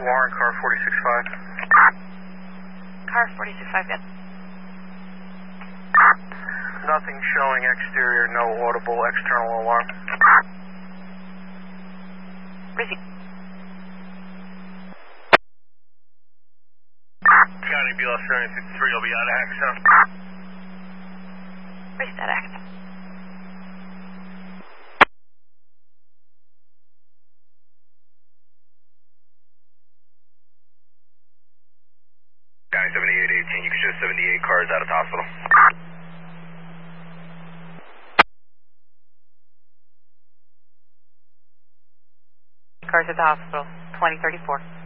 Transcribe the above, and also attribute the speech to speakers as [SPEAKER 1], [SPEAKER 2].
[SPEAKER 1] Warren, car 465.
[SPEAKER 2] Car 465, good.
[SPEAKER 1] Nothing showing exterior, no audible external alarm.
[SPEAKER 2] Receive.
[SPEAKER 1] County BLS 753 will be out of action.
[SPEAKER 2] Reset act.
[SPEAKER 1] County 7818, you can show 78 cars out of the hospital.
[SPEAKER 2] Cars at the hospital, 2034.